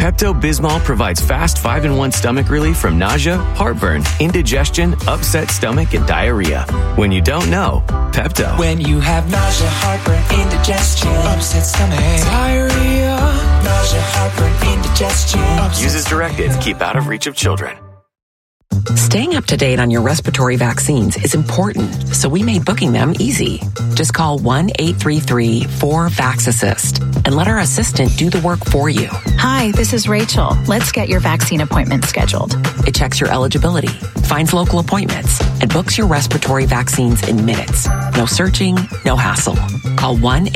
Pepto-Bismol provides fast 5-in-1 stomach relief from nausea, heartburn, indigestion, upset stomach, and diarrhea. When you don't know, Pepto. When you have nausea, heartburn, indigestion, upset stomach, diarrhea, nausea, heartburn, indigestion. Use as directed. Keep out of reach of children. Staying up to date on your respiratory vaccines is important, so we made booking them easy. Just call 1-833-4-VAX-ASSIST and let our assistant do the work for you. Hi, this is Rachel. Let's get your vaccine appointment scheduled. It checks your eligibility, finds local appointments, and books your respiratory vaccines in minutes. No searching, no hassle. Call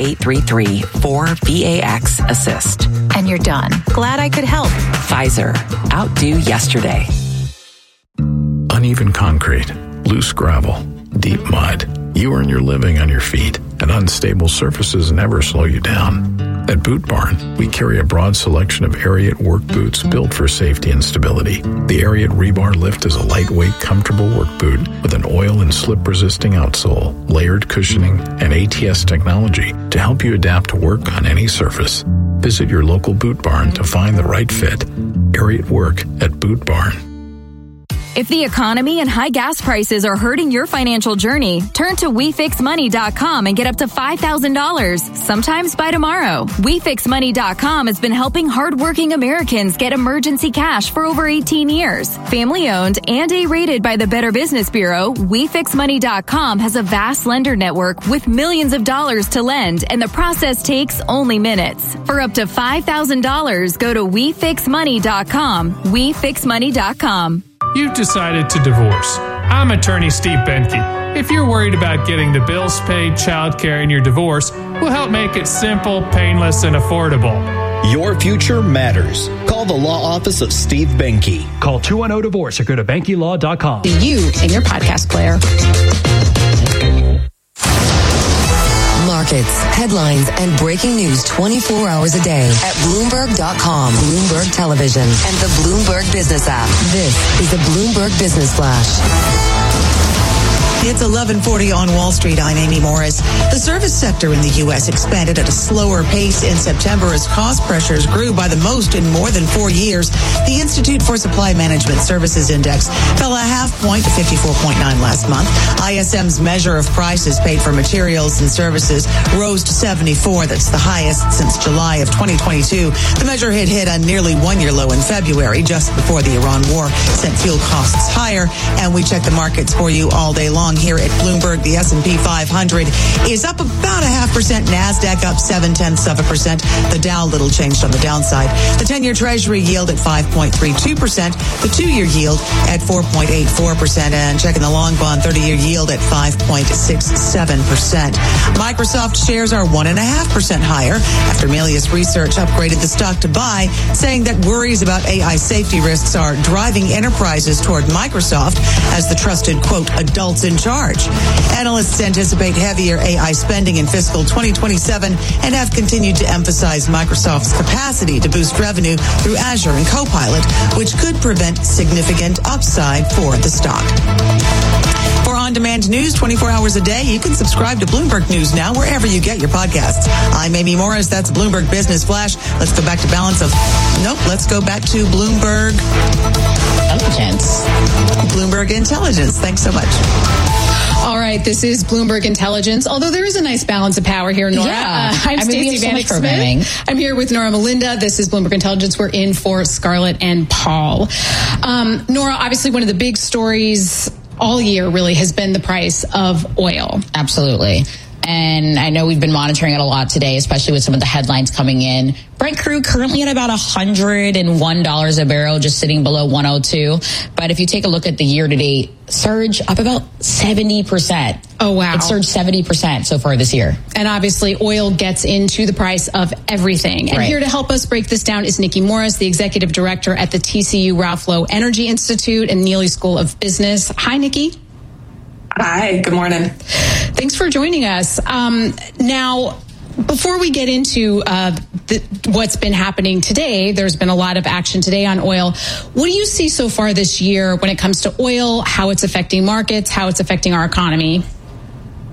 1-833-4-VAX-ASSIST. And you're done. Glad I could help. Pfizer. Outdo yesterday. Uneven concrete, loose gravel, deep mud. You earn your living on your feet, and unstable surfaces never slow you down. At Boot Barn, we carry a broad selection of Ariat work boots built for safety and stability. The Ariat Rebar Lift is a lightweight, comfortable work boot with an oil and slip-resisting outsole, layered cushioning, and ATS technology to help you adapt to work on any surface. Visit your local Boot Barn to find the right fit. Ariat Work at Boot Barn. If the economy and high gas prices are hurting your financial journey, turn to WeFixMoney.com and get up to $5,000, sometimes by tomorrow. WeFixMoney.com has been helping hardworking Americans get emergency cash for over 18 years. Family-owned and A-rated by the Better Business Bureau, WeFixMoney.com has a vast lender network with millions of dollars to lend, and the process takes only minutes. For up to $5,000, go to WeFixMoney.com. WeFixMoney.com. You've decided to divorce. I'm attorney Steve Benke. If you're worried about getting the bills paid, childcare, and your divorce, we'll help make it simple, painless, and affordable. Your future matters. Call the law office of Steve Benke. Call 210-DIVORCE or go to BenkeLaw.com. You and your podcast player. Markets, headlines, and breaking news 24 hours a day at Bloomberg.com, Bloomberg Television, and the Bloomberg Business app. This is the Bloomberg Business Flash. It's 11:40 on Wall Street. I'm Amy Morris. The service sector in the U.S. expanded at a slower pace in September as cost pressures grew by the most in more than 4 years. The Institute for Supply Management Services Index fell a half point to 54.9 last month. ISM's measure of prices paid for materials and services rose to 74. That's the highest since July of 2022. The measure hit a nearly one-year low in February, just before the Iran war sent fuel costs higher. And we check the markets for you all day long. Here at Bloomberg, the S&P 500 is up about 0.5%. NASDAQ up 0.7%. The Dow little changed on the downside. The 10-year Treasury yield at 5.32%. The 2-year yield at 4.84%. And checking the long bond 30-year yield at 5.67%. Microsoft shares are 1.5% higher after Melius Research upgraded the stock to buy, saying that worries about AI safety risks are driving enterprises toward Microsoft as the trusted, quote, adults in charge. Analysts anticipate heavier AI spending in fiscal 2027 and have continued to emphasize Microsoft's capacity to boost revenue through Azure and Copilot, which could prevent significant upside for the stock. For on-demand news 24 hours a day, you can subscribe to Bloomberg News now wherever you get your podcasts. I'm Amy Morris. That's Bloomberg Business Flash. Let's go back to let's go back to Bloomberg Intelligence. Bloomberg Intelligence. Thanks so much. All right, this is Bloomberg Intelligence. Although there is a nice balance of power here, Nora. Yeah. I'm Stacey Vanek Smith. I'm here with Nora Melinda. This is Bloomberg Intelligence. We're in for Scarlett and Paul. Nora, obviously one of the big stories all year really has been the price of oil. Absolutely. And I know we've been monitoring it a lot today, especially with some of the headlines coming in. Brent crude currently at about $101 a barrel, just sitting below 102. But if you take a look at the year-to-date surge, up about 70%. Oh, wow. It surged 70% so far this year. And obviously, oil gets into the price of everything. And here to help us break this down is Nikki Morris, the executive director at the TCU Ralph Lowe Energy Institute and Neely School of Business. Hi, Nikki. Hi, good morning. Thanks for joining us. Now, before we get into what's been happening today, there's been a lot of action today on oil. What do you see so far this year when it comes to oil, how it's affecting markets, how it's affecting our economy?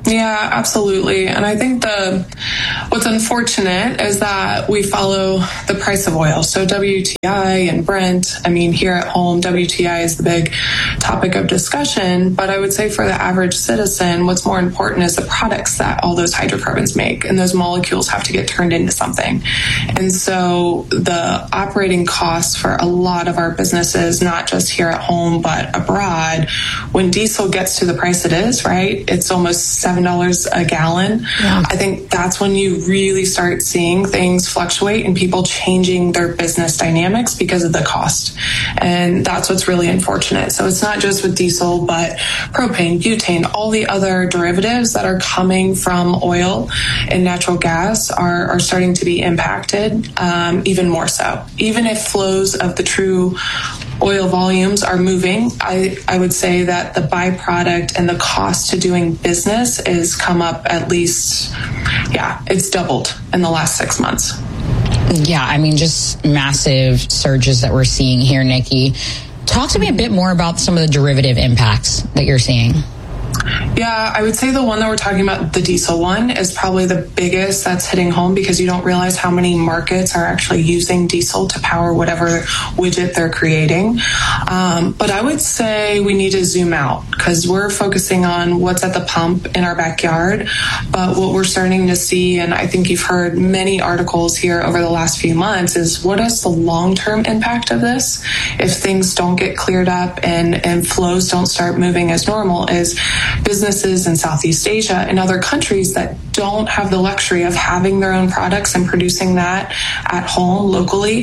Yeah, absolutely. And I think what's unfortunate is that we follow the price of oil. So WTI and Brent, I mean, here at home, WTI is the big topic of discussion. But I would say for the average citizen, what's more important is the products that all those hydrocarbons make. And those molecules have to get turned into something. And so the operating costs for a lot of our businesses, not just here at home, but abroad, when diesel gets to the price it is, right? It's almost $7 a gallon. Yeah. I think that's when you really start seeing things fluctuate and people changing their business dynamics because of the cost. And that's what's really unfortunate. So it's not just with diesel, but propane, butane, all the other derivatives that are coming from oil and natural gas are starting to be impacted, even more so. Even if flows of the true oil volumes are moving, I would say that the byproduct and the cost to doing business is come up at least, it's doubled in the last 6 months. Yeah, I mean, just massive surges that we're seeing here, Nikki. Talk to me a bit more about some of the derivative impacts that you're seeing. Yeah, I would say the one that we're talking about, the diesel one, is probably the biggest that's hitting home because you don't realize how many markets are actually using diesel to power whatever widget they're creating. But I would say we need to zoom out because we're focusing on what's at the pump in our backyard. But what we're starting to see, and I think you've heard many articles here over the last few months, is what is the long-term impact of this if things don't get cleared up and flows don't start moving as normal, is businesses in Southeast Asia and other countries that don't have the luxury of having their own products and producing that at home locally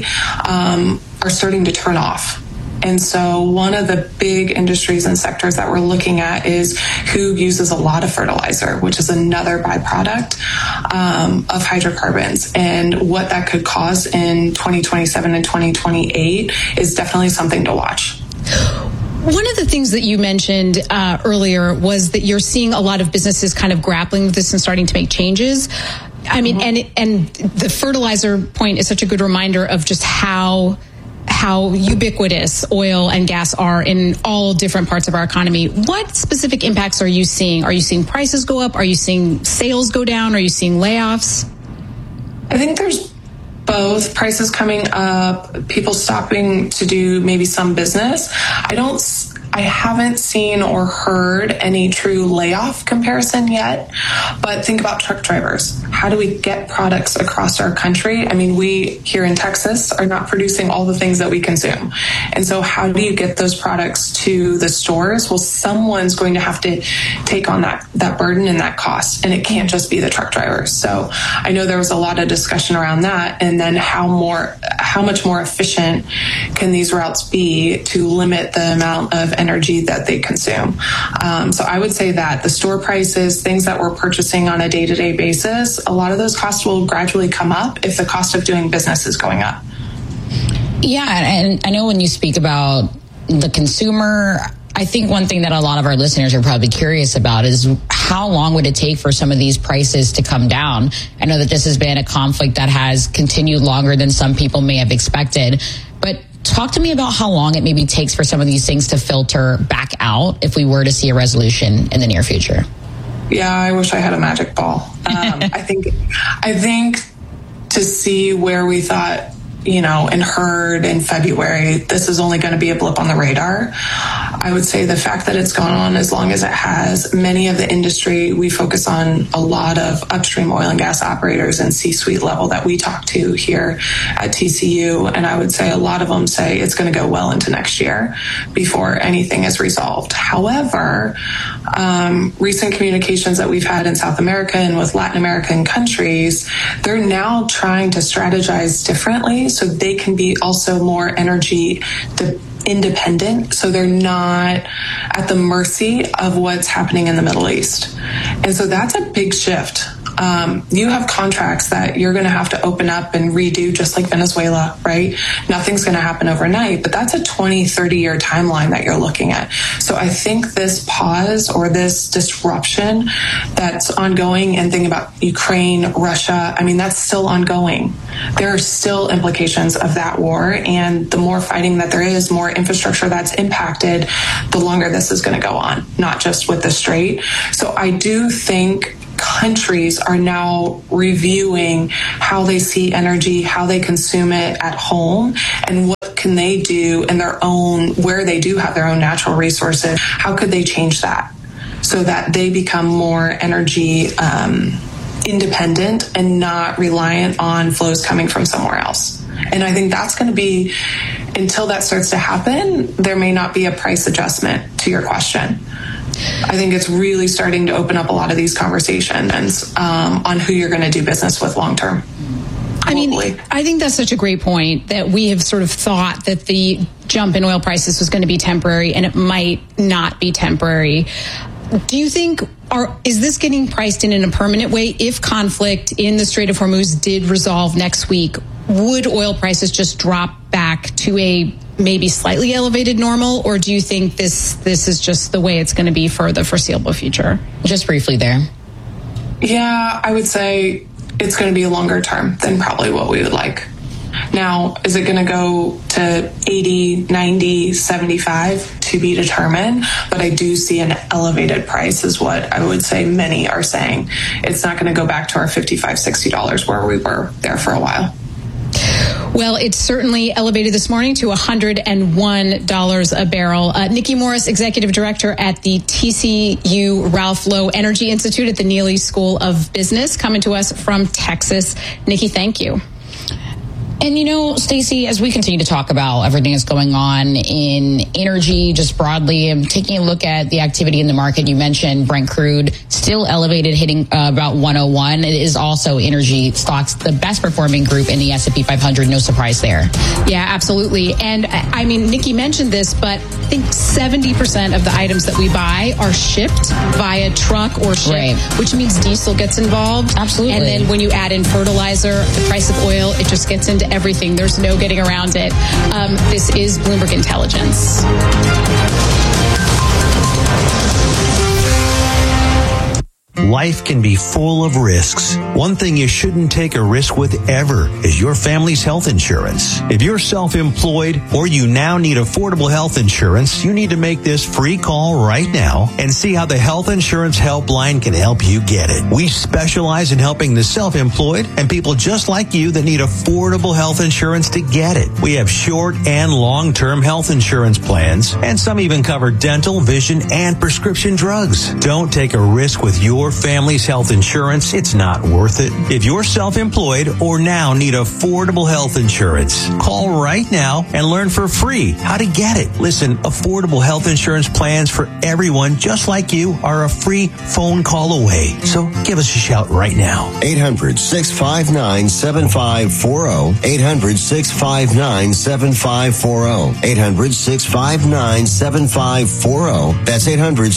are starting to turn off. And so one of the big industries and sectors that we're looking at is who uses a lot of fertilizer, which is another byproduct of hydrocarbons. And what that could cause in 2027 and 2028 is definitely something to watch. One of the things that you mentioned earlier was that you're seeing a lot of businesses kind of grappling with this and starting to make changes. I mean, and the fertilizer point is such a good reminder of just how ubiquitous oil and gas are in all different parts of our economy. What specific impacts are you seeing? Are you seeing prices go up? Are you seeing sales go down? Are you seeing layoffs? I think there's both. Prices coming up, people stopping to do maybe some business. I haven't seen or heard any true layoff comparison yet, but think about truck drivers. How do we get products across our country? I mean, we here in Texas are not producing all the things that we consume. And so how do you get those products to the stores? Well, someone's going to have to take on that burden and that cost, and it can't just be the truck drivers. So I know there was a lot of discussion around that, and then how much more efficient can these routes be to limit the amount of energy that they consume. So I would say that the store prices, things that we're purchasing on a day-to-day basis, a lot of those costs will gradually come up if the cost of doing business is going up. Yeah, and I know when you speak about the consumer, I think one thing that a lot of our listeners are probably curious about is how long would it take for some of these prices to come down? I know that this has been a conflict that has continued longer than some people may have expected, but talk to me about how long it maybe takes for some of these things to filter back out if we were to see a resolution in the near future. Yeah, I wish I had a magic ball. I think to see where we thought, and heard in February, this is only going to be a blip on the radar. I would say the fact that it's gone on as long as it has, many of the industry, we focus on a lot of upstream oil and gas operators and C-suite level that we talk to here at TCU. And I would say a lot of them say it's going to go well into next year before anything is resolved. However, recent communications that we've had in South America and with Latin American countries, they're now trying to strategize differently so they can be also more energy independent, so they're not at the mercy of what's happening in the Middle East. And so that's a big shift you have contracts that you're going to have to open up and redo, just like Venezuela, right? Nothing's going to happen overnight, but that's a 20, 30-year timeline that you're looking at. So I think this pause or this disruption that's ongoing, and thinking about Ukraine, Russia, I mean, that's still ongoing. There are still implications of that war, and the more fighting that there is, more infrastructure that's impacted, the longer this is going to go on, not just with the Strait. So I do think countries are now reviewing how they see energy, how they consume it at home, and what can they do in their own, where they do have their own natural resources, how could they change that so that they become more energy independent and not reliant on flows coming from somewhere else. And I think that's going to be, until that starts to happen, there may not be a price adjustment to your question. I think it's really starting to open up a lot of these conversations on who you're going to do business with long term. I mean, I think that's such a great point, that we have sort of thought that the jump in oil prices was going to be temporary, and it might not be temporary. Do you think, is this getting priced in a permanent way? If conflict in the Strait of Hormuz did resolve next week, would oil prices just drop back to a maybe slightly elevated normal, or do you think this is just the way it's going to be for the foreseeable future? Just briefly there. Yeah, I would say it's going to be a longer term than probably what we would like. Now, is it going to go to 80, 90, 75 to be determined? But I do see an elevated price is what I would say many are saying. It's not going to go back to our $55, $60 where we were there for a while. Well, it's certainly elevated this morning to $101 a barrel. Nikki Morris, Executive Director at the TCU Ralph Lowe Energy Institute at the Neely School of Business, coming to us from Texas. Nikki, thank you. And, you know, Stacey, as we continue to talk about everything that's going on in energy just broadly, and taking a look at the activity in the market, you mentioned Brent crude still elevated, hitting about 101. It is also energy stocks, the best performing group in the S&P 500. No surprise there. Yeah, absolutely. And I mean, Nikki mentioned this, but I think 70% of the items that we buy are shipped via truck or ship, right, which means diesel gets involved. Absolutely. And then when you add in fertilizer, the price of oil, it just gets into everything. There's no getting around it. This is Bloomberg Intelligence. Life can be full of risks. One thing you shouldn't take a risk with ever is your family's health insurance. If you're self-employed or you now need affordable health insurance, you need to make this free call right now and see how the Health Insurance Helpline can help you get it. We specialize in helping the self-employed and people just like you that need affordable health insurance to get it. We have short and long-term health insurance plans, and some even cover dental, vision, and prescription drugs. Don't take a risk with your family's health insurance. It's not worth it. If you're self-employed or now need affordable health insurance, call right now and learn for free how to get it. Listen, affordable health insurance plans for everyone just like you are a free phone call away. So give us a shout right now. 800-659-7540. 800-659-7540. 800-659-7540. That's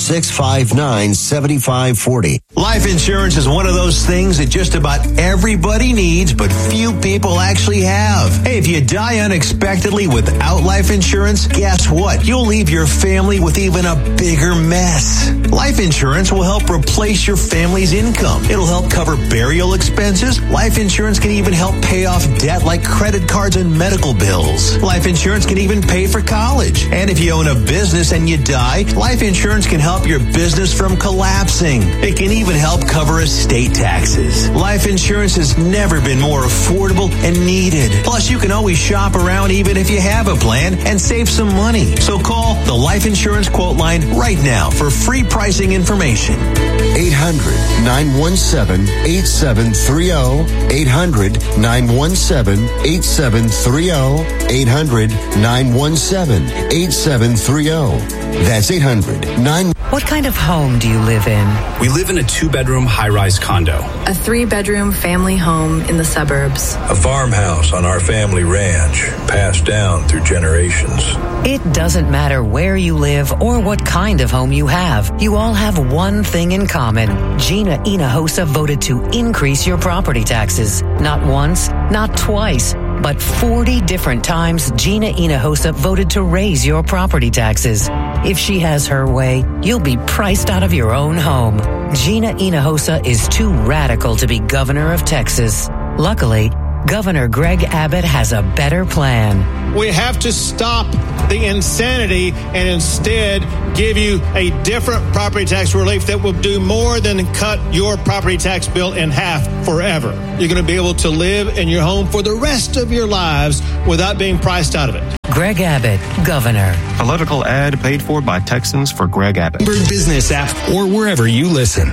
800-659-7540. Life insurance is one of those things that just about everybody needs, but few people actually have. Hey, if you die unexpectedly without life insurance, guess what? You'll leave your family with even a bigger mess. Life insurance will help replace your family's income. It'll help cover burial expenses. Life insurance can even help pay off debt like credit cards and medical bills. Life insurance can even pay for college. And if you own a business and you die, life insurance can help your business from collapsing. It can even help cover estate taxes. Life insurance has never been more affordable and needed. Plus, you can always shop around even if you have a plan and save some money. So call the Life Insurance Quote Line right now for free pricing information. 800-917-8730. 800-917-8730. 800-917-8730. That's 800-9... What kind of home do you live in? We live in a 2-bedroom high-rise condo. A 3-bedroom family home in the suburbs. A farmhouse on our family ranch, passed down through generations. It doesn't matter where you live or what kind of home you have. You all have one thing in common. Gina Hinojosa voted to increase your property taxes. Not once, not twice, but 40 different times Gina Hinojosa voted to raise your property taxes. If she has her way, you'll be priced out of your own home. Gina Hinojosa is too radical to be governor of Texas. Luckily, Governor Greg Abbott has a better plan. We have to stop the insanity and instead give you a different property tax relief that will do more than cut your property tax bill in half forever. You're going to be able to live in your home for the rest of your lives without being priced out of it. Greg Abbott, Governor. Political ad paid for by Texans for Greg Abbott. Bloomberg Business app or wherever you listen.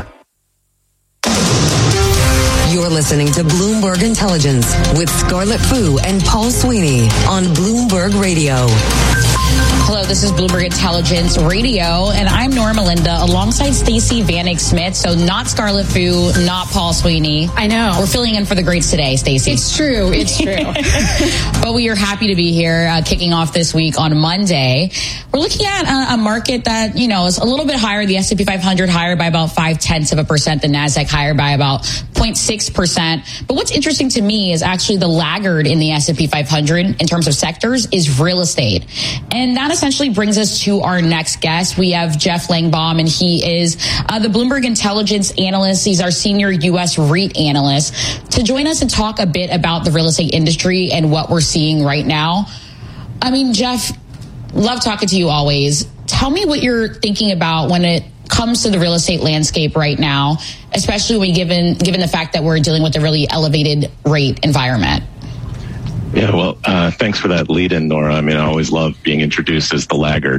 You're listening to Bloomberg Intelligence with Scarlett Fu and Paul Sweeney on Bloomberg Radio. Hello, this is Bloomberg Intelligence Radio, and I'm Norma Linda alongside Stacey Vanek Smith. So not Scarlett Fu, not Paul Sweeney. I know. We're filling in for the greats today, Stacey. It's true. It's true. But we are happy to be here kicking off this week on Monday. We're looking at a market that, is a little bit higher. The S&P 500 higher by about 0.5%. The NASDAQ higher by about 0.6%. But what's interesting to me is actually the laggard in the S&P 500 in terms of sectors is real estate. And that essentially brings us to our next guest. We have Jeff Langbaum, and he is the Bloomberg Intelligence analyst. He's our senior U.S. REIT analyst, to join us and talk a bit about the real estate industry and what we're seeing right now. I mean, Jeff, love talking to you always. Tell me what you're thinking about when it comes to the real estate landscape right now, especially when given the fact that we're dealing with a really elevated rate environment. Yeah, well, thanks for that lead-in, Nora. I mean, I always love being introduced as the laggard.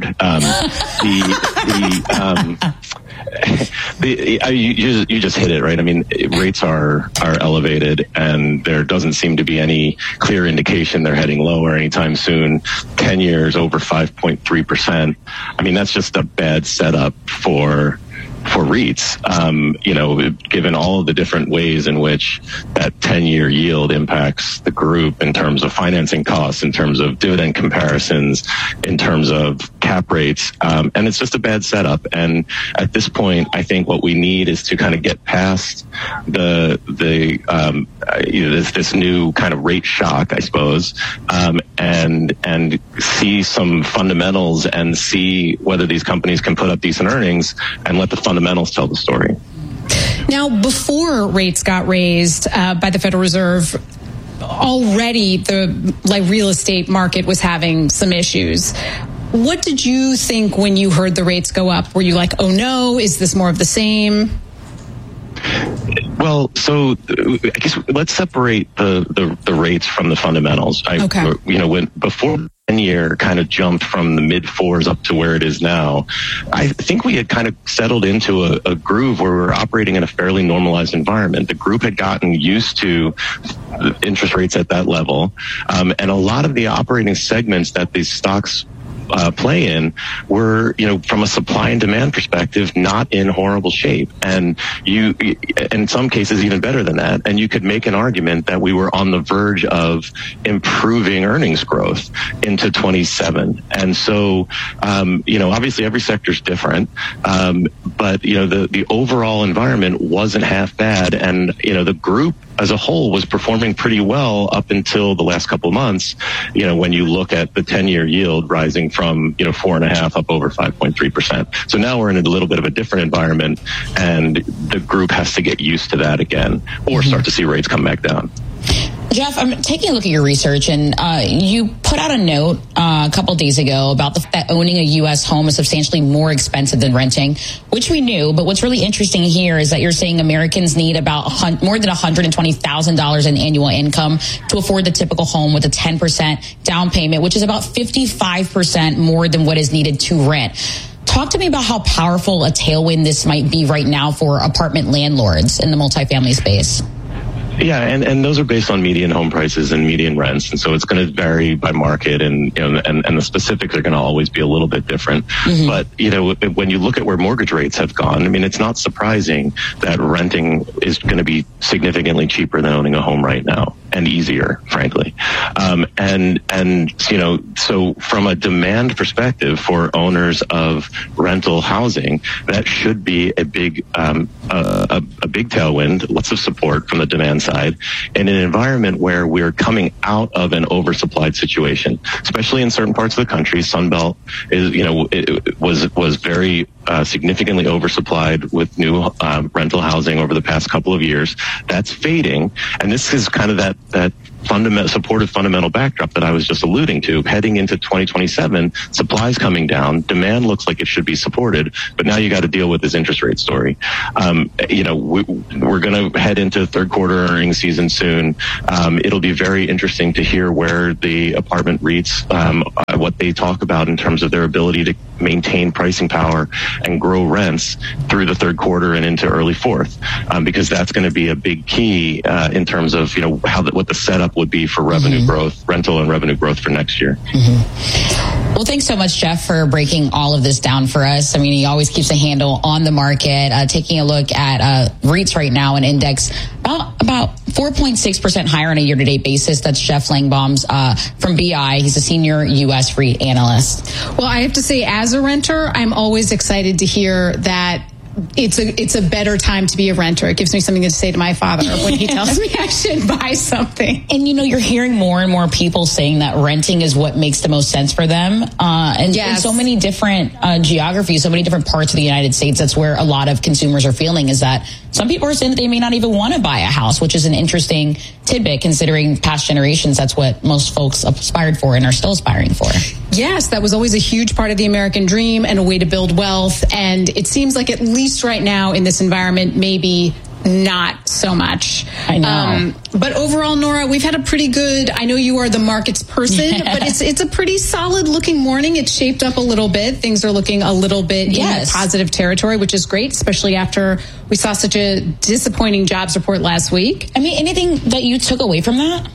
You just hit it, right? I mean, rates are elevated, and there doesn't seem to be any clear indication they're heading lower anytime soon. 10 years over 5.3%. I mean, that's just a bad setup for REITs, given all of the different ways in which that 10-year yield impacts the group in terms of financing costs, in terms of dividend comparisons, in terms of cap rates. And it's just a bad setup. And at this point, I think what we need is to kind of get past this new kind of rate shock, I suppose, and see some fundamentals and see whether these companies can put up decent earnings and let the fundamentals tell the story. Now, before rates got raised by the Federal Reserve, already the real estate market was having some issues. What did you think when you heard the rates go up? Were you like, oh no, is this more of the same? Well, so I guess let's separate the rates from the fundamentals. Okay. When before 10-year kind of jumped from the mid-4s up to where it is now, I think we had kind of settled into a groove where we were operating in a fairly normalized environment. The group had gotten used to interest rates at that level, and a lot of the operating segments that these stocks play in were, from a supply and demand perspective, not in horrible shape. And in some cases, even better than that. And you could make an argument that we were on the verge of improving earnings growth into 27. And so, obviously every sector is different. But, the overall environment wasn't half bad. And, the group as a whole was performing pretty well up until the last couple of months, when you look at the 10-year yield rising from, 4.5 up over 5.3%. So now we're in a little bit of a different environment, and the group has to get used to that again or start to see rates come back down. Jeff, I'm taking a look at your research, and you put out a note a couple of days ago about that owning a U.S. home is substantially more expensive than renting, which we knew. But what's really interesting here is that you're saying Americans need about more than $120,000 in annual income to afford the typical home with a 10% down payment, which is about 55% more than what is needed to rent. Talk to me about how powerful a tailwind this might be right now for apartment landlords in the multifamily space. Yeah, and those are based on median home prices and median rents, and so it's going to vary by market, and the specifics are going to always be a little bit different. Mm-hmm. But when you look at where mortgage rates have gone, I mean, it's not surprising that renting is going to be significantly cheaper than owning a home right now, and easier, frankly. So from a demand perspective for owners of rental housing, that should be a big tailwind, lots of support from the demand side, in an environment where we're coming out of an oversupplied situation, especially in certain parts of the country. Sunbelt was very significantly oversupplied with new rental housing over the past couple of years. That's fading, and this is kind of that supportive fundamental backdrop that I was just alluding to. Heading into 2027, supply's coming down, demand looks like it should be supported, but now you got to deal with this interest rate story. We're going to head into third quarter earnings season soon. It'll be very interesting to hear where the apartment REITs, what they talk about in terms of their ability to maintain pricing power and grow rents through the third quarter and into early fourth, because that's going to be a big key in terms of what the setup would be for revenue growth, rental and revenue growth for next year. Well, thanks so much, Jeff, for breaking all of this down for us. I mean, he always keeps a handle on the market. Taking a look at REITs right now, an index about 4.6% higher on a year-to-date basis. That's Jeff Langbaum's from BI. He's a senior U.S. REIT analyst. Well, I have to say, as a renter, I'm always excited to hear that it's a better time to be a renter. It gives me something to say to my father when he tells me I should buy something. And you're hearing more and more people saying that renting is what makes the most sense for them. In so many different geographies, so many different parts of the United States, that's where a lot of consumers are feeling, is that some people are saying that they may not even want to buy a house, which is an interesting tidbit considering past generations. That's what most folks aspired for and are still aspiring for. Yes, that was always a huge part of the American dream and a way to build wealth. And it seems like at least right now in this environment, maybe not so much. I know. But overall, Nora, we've had a pretty good, I know you are the markets person, but it's a pretty solid looking morning. It's shaped up a little bit. Things are looking a little bit in positive territory, which is great, especially after we saw such a disappointing jobs report last week. I mean, anything that you took away from that?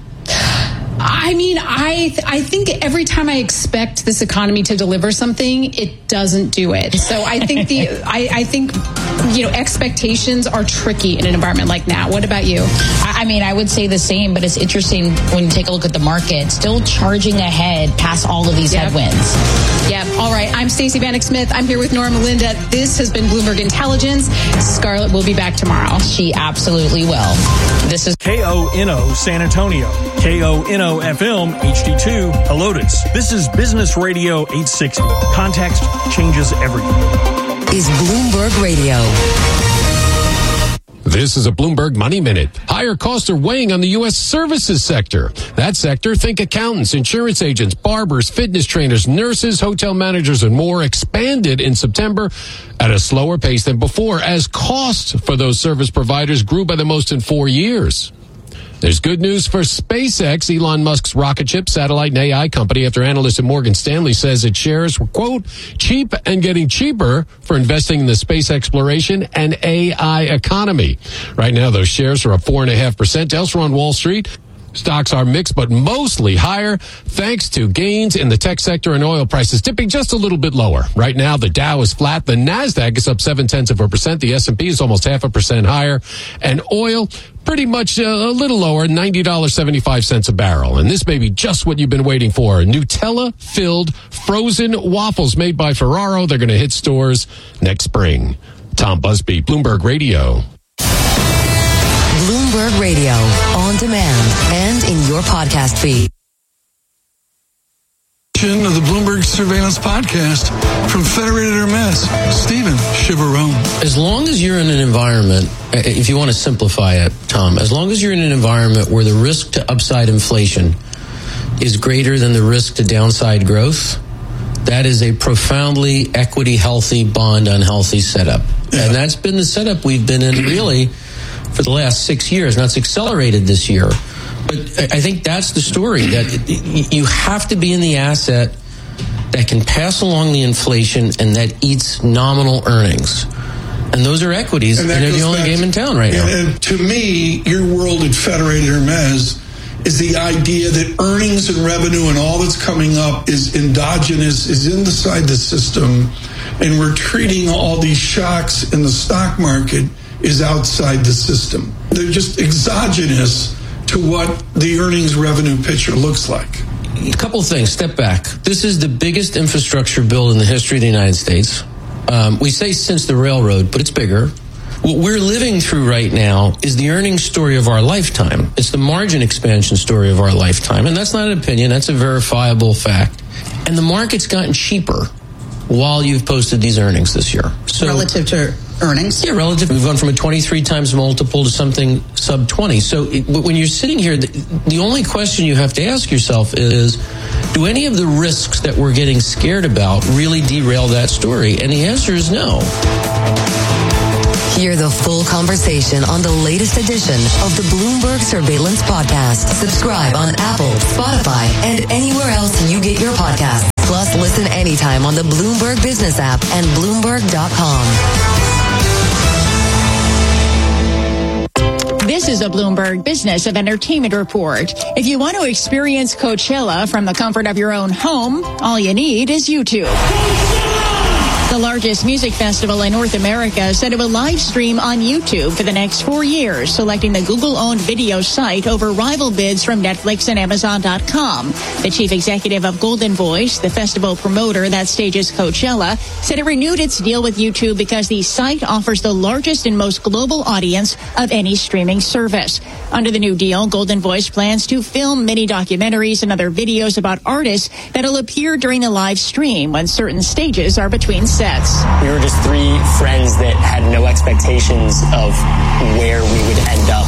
I mean, I think every time I expect this economy to deliver something, it doesn't do it. So I think I think expectations are tricky in an environment like now. What about you? I mean, I would say the same, but it's interesting when you take a look at the market, still charging ahead past all of these headwinds. Yeah. All right. I'm Stacey Vanek Smith. I'm here with Nora Melinda. This has been Bloomberg Intelligence. Scarlett will be back tomorrow. She absolutely will. This is KONO San Antonio, KONO FM HD2 Helotes. This is Business Radio 860. Context changes everything. Is Bloomberg Radio. This is a Bloomberg Money Minute. Higher costs are weighing on the U.S. services sector. That sector, think accountants, insurance agents, barbers, fitness trainers, nurses, hotel managers, and more, expanded in September at a slower pace than before as costs for those service providers grew by the most in 4 years. There's good news for SpaceX, Elon Musk's rocket ship, satellite, and AI company, after analysts at Morgan Stanley says its shares were, quote, cheap and getting cheaper for investing in the space exploration and AI economy. Right now, those shares are up 4.5%. Elsewhere on Wall Street, stocks are mixed, but mostly higher, thanks to gains in the tech sector and oil prices dipping just a little bit lower. Right now, the Dow is flat. The NASDAQ is up 0.7%. The S&P is almost 0.5% higher. And oil, pretty much a little lower, $90.75 a barrel. And this may be just what you've been waiting for. Nutella-filled frozen waffles made by Ferraro. They're going to hit stores next spring. Tom Busby, Bloomberg Radio. Bloomberg Radio, on demand and in your podcast feed. Of the Bloomberg Surveillance Podcast from Federated Hermes, Stephen Chivarone. As long as you're in an environment, if you want to simplify it, Tom, as long as you're in an environment where the risk to upside inflation is greater than the risk to downside growth, that is a profoundly equity healthy, bond unhealthy setup. Yeah. And that's been the setup we've been in really for the last 6 years. Now it's accelerated this year. But I think that's the story, that you have to be in the asset that can pass along the inflation and that eats nominal earnings. And those are equities, and they're the only game in town right now. And to me, your world at Federated Hermes is the idea that earnings and revenue and all that's coming up is endogenous, is inside the system, and we're treating all these shocks in the stock market is outside the system. They're just exogenous to what the earnings revenue picture looks like. A couple of things. Step back. This is the biggest infrastructure bill in the history of the United States. We say since the railroad, but it's bigger. What we're living through right now is the earnings story of our lifetime. It's the margin expansion story of our lifetime. And that's not an opinion. That's a verifiable fact. And the market's gotten cheaper while you've posted these earnings this year. So, relative to earnings? Yeah, relative. We've gone from a 23 times multiple to something sub 20. So when you're sitting here, the only question you have to ask yourself is, do any of the risks that we're getting scared about really derail that story? And the answer is no. Hear the full conversation on the latest edition of the Bloomberg Surveillance Podcast. Subscribe on Apple, Spotify, and anywhere else you get your podcasts. Plus, listen anytime on the Bloomberg Business app and Bloomberg.com. This is a Bloomberg Business of Entertainment report. If you want to experience Coachella from the comfort of your own home, all you need is YouTube. The largest music festival in North America said it will live stream on YouTube for the next 4 years, selecting the Google-owned video site over rival bids from Netflix and Amazon.com. The chief executive of Golden Voice, the festival promoter that stages Coachella, said it renewed its deal with YouTube because the site offers the largest and most global audience of any streaming service. Under the new deal, Golden Voice plans to film mini documentaries and other videos about artists that'll appear during the live stream when certain stages are between sets. We were just three friends that had no expectations of where we would end up.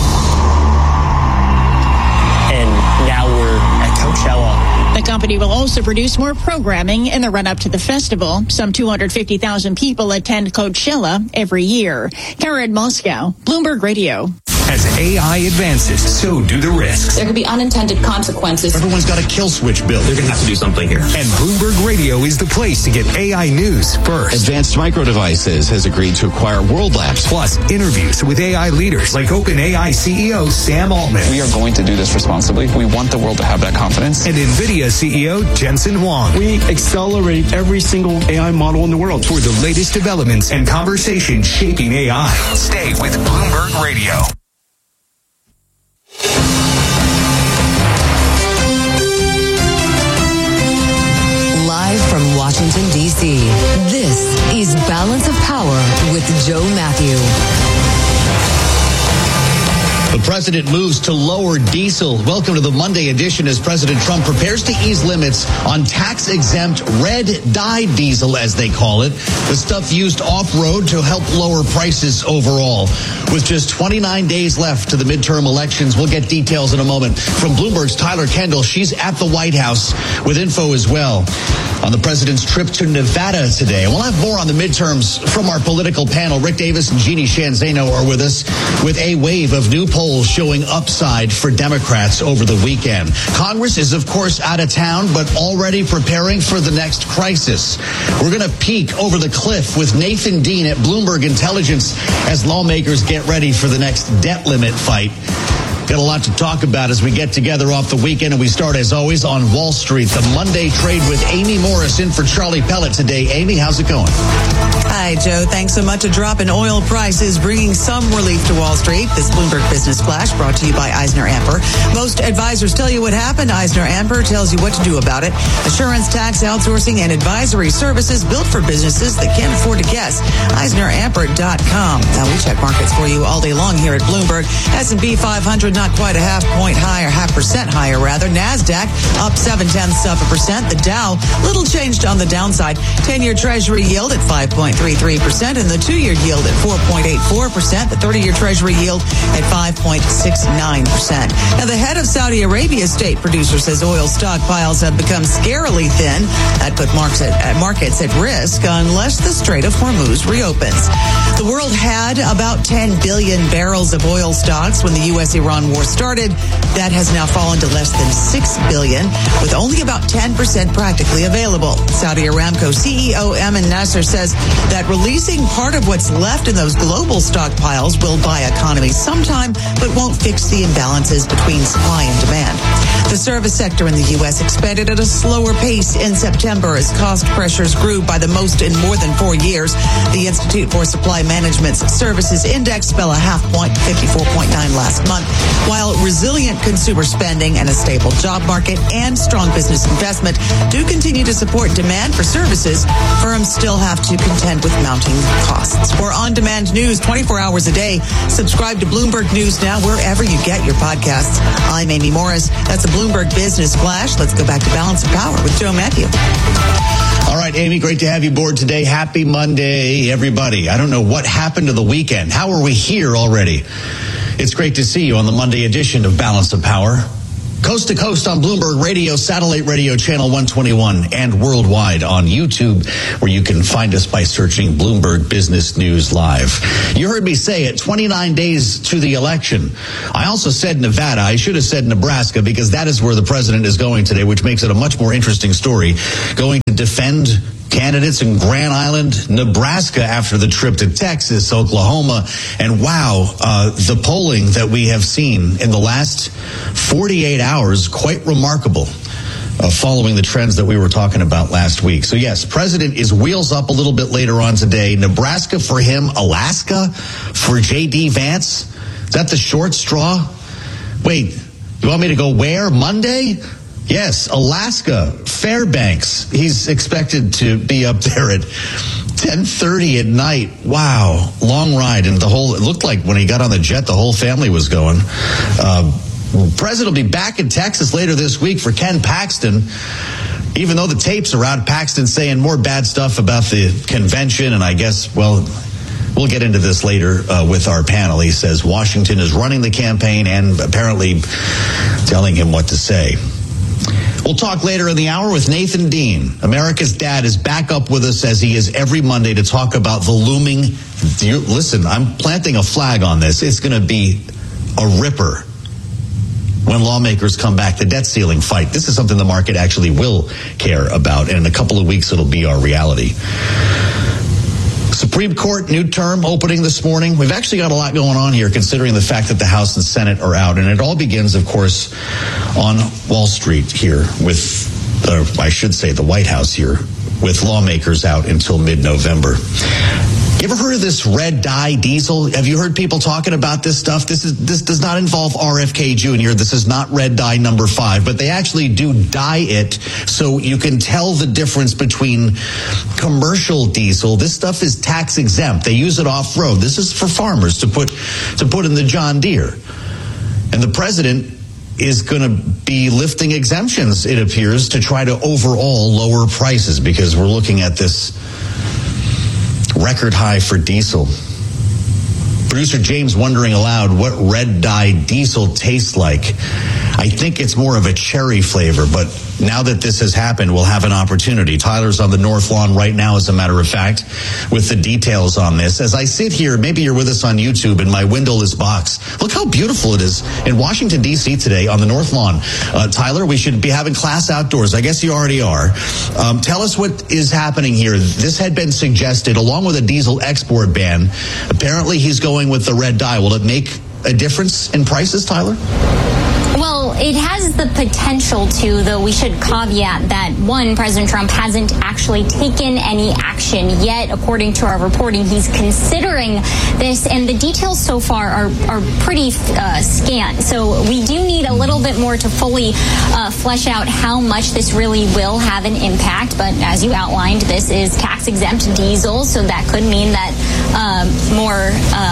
And now we're at Coachella. The company will also produce more programming in the run-up to the festival. Some 250,000 people attend Coachella every year. Karen Moscow, Bloomberg Radio. As AI advances, so do the risks. There could be unintended consequences. Everyone's got a kill switch built. They're going to have to do something here. And Bloomberg Radio is the place to get AI news first. Advanced Micro Devices has agreed to acquire World Labs. Plus, interviews with AI leaders like OpenAI CEO Sam Altman. We are going to do this responsibly. We want the world to have that confidence. And NVIDIA CEO Jensen Huang. We accelerate every single AI model in the world. For the latest developments and conversations shaping AI. Stay with Bloomberg Radio. Live from Washington, D.C., this is Balance of Power with Joe Matthew. The president moves to lower diesel. Welcome to the Monday edition as President Trump prepares to ease limits on tax-exempt red dye diesel, as they call it, the stuff used off-road to help lower prices overall. With just 29 days left to the midterm elections, we'll get details in a moment. From Bloomberg's Tyler Kendall, she's at the White House with info as well on the president's trip to Nevada today. And we'll have more on the midterms from our political panel. Rick Davis and Jeannie Shanzano are with us with a wave of new polls showing upside for Democrats over the weekend. Congress is, of course, out of town, but already preparing for the next crisis. We're going to peek over the cliff with Nathan Dean at Bloomberg Intelligence as lawmakers get ready for the next debt limit fight. Got a lot to talk about as we get together off the weekend, and we start, as always, on Wall Street. The Monday trade with Amy Morris in for Charlie Pellet today. Amy, how's it going? Hi, Joe. Thanks so much. A drop in oil prices bringing some relief to Wall Street. This Bloomberg Business Flash brought to you by EisnerAmper. Most advisors tell you what happened. EisnerAmper tells you what to do about it. Assurance, tax, outsourcing, and advisory services built for businesses that can't afford to guess. EisnerAmper.com. Now, we check markets for you all day long here at Bloomberg. S&P 500 not quite a half point higher, 0.5% higher rather. NASDAQ up 0.7%. The Dow, little changed on the downside. 10-year Treasury yield at 5.33% and the 2-year yield at 4.84%. The 30-year Treasury yield at 5.69%. Now, the head of Saudi Arabia's state producer says oil stockpiles have become scarily thin. That put markets at risk unless the Strait of Hormuz reopens. The world had about 10 billion barrels of oil stocks when the U.S.-Iran Iran war started, that has now fallen to less than $6 billion, with only about 10% practically available. Saudi Aramco CEO Ayman Nasser says that releasing part of what's left in those global stockpiles will buy economies sometime, but won't fix the imbalances between supply and demand. The service sector in the U.S. expanded at a slower pace in September as cost pressures grew by the most in more than 4 years. The Institute for Supply Management's Services Index fell a half point, 54.9 last month. While resilient consumer spending and a stable job market and strong business investment do continue to support demand for services, firms still have to contend with mounting costs. For on-demand news 24 hours a day, subscribe to Bloomberg News Now wherever you get your podcasts. I'm Amy Morris. That's a Bloomberg Business Flash. Let's go back to Balance of Power with Joe Matthew. All right, Amy, great to have you aboard today. Happy Monday, everybody. I don't know what happened to the weekend. How are we here already? It's great to see you on the Monday edition of Balance of Power. Coast to coast on Bloomberg Radio, satellite radio channel 121, and worldwide on YouTube, where you can find us by searching Bloomberg Business News Live. You heard me say it, 29 days to the election. I also said Nevada. I should have said Nebraska, because that is where the president is going today, which makes it a much more interesting story. Going to defend candidates in Grand Island, Nebraska, after the trip to Texas, Oklahoma. And wow, the polling that we have seen in the last 48 hours, quite remarkable, following the trends that we were talking about last week. So yes, president is wheels up a little bit later on today. Nebraska for him, Alaska for J.D. Vance. Is that the short straw? Wait, you want me to go where? Monday? Yes, Alaska, Fairbanks. He's expected to be up there at 10:30 at night. Wow, long ride. And it looked like when he got on the jet, the whole family was going. President will be back in Texas later this week for Ken Paxton. Even though the tapes are out, Paxton saying more bad stuff about the convention. And I guess, well, we'll get into this later with our panel. He says Washington is running the campaign and apparently telling him what to say. We'll talk later in the hour with Nathan Dean. America's dad is back up with us as he is every Monday to talk about the looming. Listen, I'm planting a flag on this. It's going to be a ripper when lawmakers come back. The debt ceiling fight. This is something the market actually will care about. And in a couple of weeks, it'll be our reality. Supreme Court, new term opening this morning. We've actually got a lot going on here, considering the fact that the House and Senate are out. And it all begins, of course, on Wall Street here with, I should say, the White House here, with lawmakers out until mid-November. You ever heard of this red dye diesel? Have you heard people talking about this stuff? This does not involve RFK Jr. This is not red dye number 5, but they actually do dye it so you can tell the difference between commercial diesel. This stuff is tax exempt. They use it off-road. This is for farmers to put in the John Deere. And the president is going to be lifting exemptions, it appears, to try to overall lower prices, because we're looking at this record high for diesel. Producer James wondering aloud what red dye diesel tastes like. I think it's more of a cherry flavor, but now that this has happened, we'll have an opportunity. Tyler's on the North Lawn right now, as a matter of fact, with the details on this. As I sit here, maybe you're with us on YouTube, in my windowless box. Look how beautiful it is in Washington, D.C. today on the North Lawn. Tyler, we should be having class outdoors. I guess you already are. Tell us what is happening here. This had been suggested along with a diesel export ban. Apparently, he's going with the red dye. Will it make a difference in prices, Tyler? Well, it has the potential to, though we should caveat that, one, President Trump hasn't actually taken any action yet. According to our reporting, he's considering this, and the details so far are pretty scant. So we do need a little bit more to fully flesh out how much this really will have an impact. But as you outlined, this is tax-exempt diesel, so that could mean that more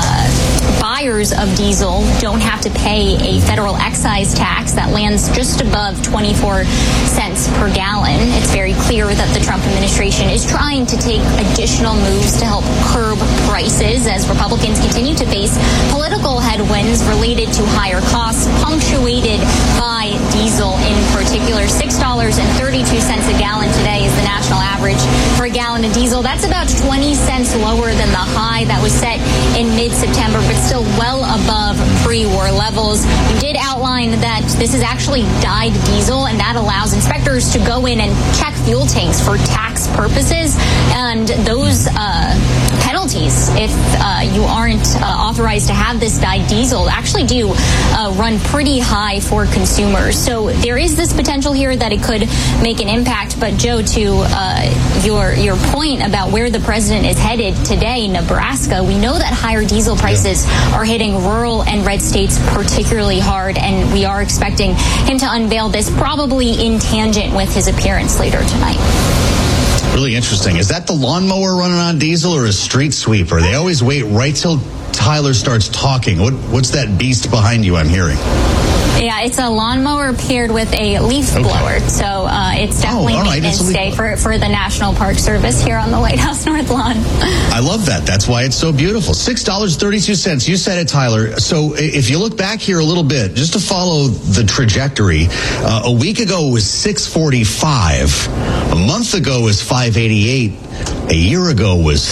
buyers of diesel don't have to pay a federal excise tax that lands just above 24 cents per gallon. It's very clear that the Trump administration is trying to take additional moves to help curb prices as Republicans continue to face political headwinds related to higher costs, punctuated by diesel in particular. $6.32 a gallon today is the national average for a gallon of diesel. That's about 20 cents cents lower than the high that was set in mid-September, but still well above pre-war levels. You did outline that this is actually dyed diesel, and that allows inspectors to go in and check fuel tanks for tax purposes. And those penalties, if you aren't authorized to have this dyed diesel, actually do run pretty high for consumers. So there is this potential here that it could make an impact. But Joe, to your point about where the president is headed today, Nebraska, we know that higher diesel prices are hitting rural and red states particularly hard, and we are expecting him to unveil this probably in tangent with his appearance later tonight. Really interesting. Is that the lawnmower running on diesel or a street sweeper? They always wait right till Tyler starts talking. What's that beast behind you I'm hearing? Yeah, it's a lawnmower paired with a leaf blower. So it's definitely maintenance day for the National Park Service here on the White House North Lawn. I love that. That's why it's so beautiful. $6.32. You said it, Tyler. So if you look back here a little bit, just to follow the trajectory, a week ago it was $6.45. A month ago it was $5.88. A year ago was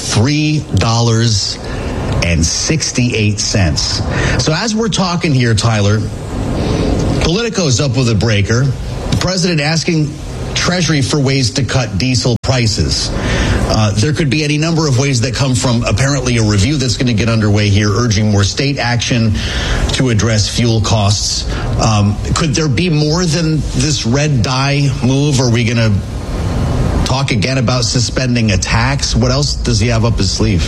$3.68. So as we're talking here, Tyler, Politico's up with a breaker. The president asking Treasury for ways to cut diesel prices. There could be any number of ways that come from apparently a review that's going to get underway here, urging more state action to address fuel costs. Could there be more than this red dye move? Are we going to talk again about suspending a tax? What else does he have up his sleeve?